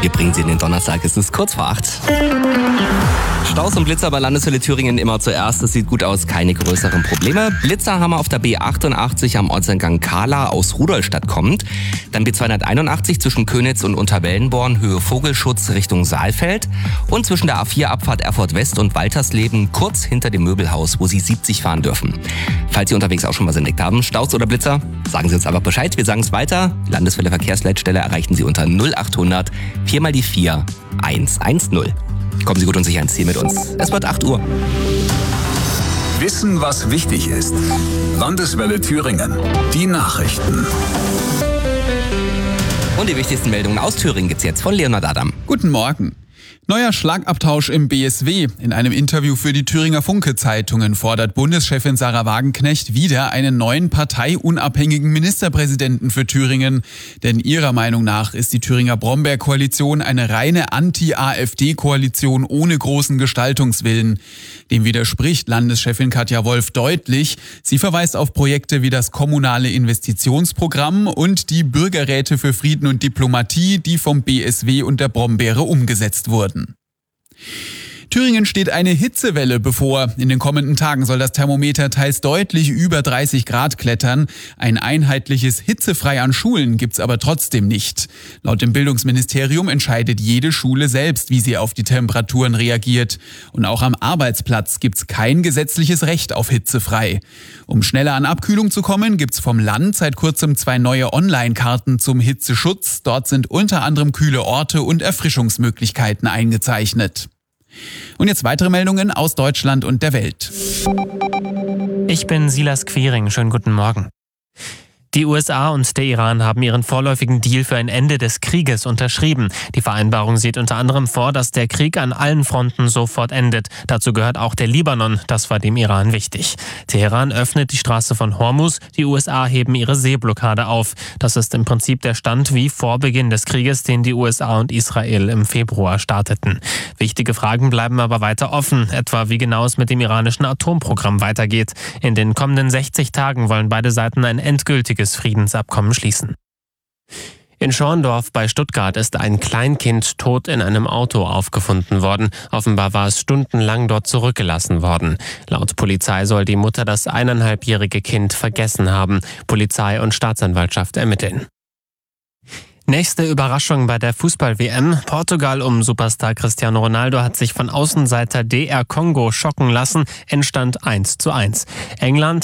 Wir bringen Sie in den Donnerstag, es ist kurz vor 8. Staus und Blitzer bei Landeshölle Thüringen immer zuerst. Es sieht gut aus, keine größeren Probleme. Blitzer haben wir auf der B88 am Ortseingang Kahla aus Rudolstadt kommend. Dann B281 zwischen Könitz und Unterwellenborn, Höhe Vogelschutz Richtung Saalfeld. Und zwischen der A4-Abfahrt Erfurt West und Waltersleben kurz hinter dem Möbelhaus, wo Sie 70 fahren dürfen. Falls Sie unterwegs auch schon was entdeckt haben, Staus oder Blitzer, sagen Sie uns einfach Bescheid. Wir sagen es weiter. Landeswelle Verkehrsleitstelle erreichen Sie unter 0800 4x4 110. Kommen Sie gut und sicher ins Ziel mit uns. Es wird 8 Uhr. Wissen, was wichtig ist. Landeswelle Thüringen. Die Nachrichten. Und die wichtigsten Meldungen aus Thüringen gibt's jetzt von Leonhard Adam. Guten Morgen. Neuer Schlagabtausch im BSW. In einem Interview für die Thüringer Funke-Zeitungen fordert Bundeschefin Sarah Wagenknecht wieder einen neuen parteiunabhängigen Ministerpräsidenten für Thüringen. Denn ihrer Meinung nach ist die Thüringer Brombeer-Koalition eine reine Anti-AfD-Koalition ohne großen Gestaltungswillen. Dem widerspricht Landeschefin Katja Wolf deutlich. Sie verweist auf Projekte wie das kommunale Investitionsprogramm und die Bürgerräte für Frieden und Diplomatie, die vom BSW und der Brombeere umgesetzt wurden. Thüringen steht eine Hitzewelle bevor. In den kommenden Tagen soll das Thermometer teils deutlich über 30 Grad klettern. Ein einheitliches Hitzefrei an Schulen gibt's aber trotzdem nicht. Laut dem Bildungsministerium entscheidet jede Schule selbst, wie sie auf die Temperaturen reagiert. Und auch am Arbeitsplatz gibt's kein gesetzliches Recht auf hitzefrei. Um schneller an Abkühlung zu kommen, gibt's vom Land seit kurzem 2 neue Online-Karten zum Hitzeschutz. Dort sind unter anderem kühle Orte und Erfrischungsmöglichkeiten eingezeichnet. Und jetzt weitere Meldungen aus Deutschland und der Welt. Ich bin Silas Quiring. Schönen guten Morgen. Die USA und der Iran haben ihren vorläufigen Deal für ein Ende des Krieges unterschrieben. Die Vereinbarung sieht unter anderem vor, dass der Krieg an allen Fronten sofort endet. Dazu gehört auch der Libanon. Das war dem Iran wichtig. Teheran öffnet die Straße von Hormuz. Die USA heben ihre Seeblockade auf. Das ist im Prinzip der Stand wie vor Beginn des Krieges, den die USA und Israel im Februar starteten. Wichtige Fragen bleiben aber weiter offen. Etwa wie genau es mit dem iranischen Atomprogramm weitergeht. In den kommenden 60 Tagen wollen beide Seiten ein endgültiges Friedensabkommen schließen. In Schorndorf bei Stuttgart ist ein Kleinkind tot in einem Auto aufgefunden worden. Offenbar war es stundenlang dort zurückgelassen worden. Laut Polizei soll die Mutter das 1,5-jährige Kind vergessen haben. Polizei und Staatsanwaltschaft ermitteln. Nächste Überraschung bei der Fußball-WM. Portugal um Superstar Cristiano Ronaldo hat sich von Außenseiter DR Kongo schocken lassen. Endstand 1:1. England